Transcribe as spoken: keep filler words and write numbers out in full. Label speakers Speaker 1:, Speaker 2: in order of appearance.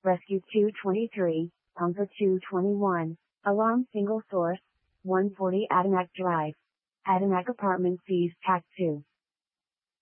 Speaker 1: Rescue two twenty-three, Pumper two twenty-one, Alarm Single Source, one forty Adimac Drive. Adimac Apartment seized Pack two.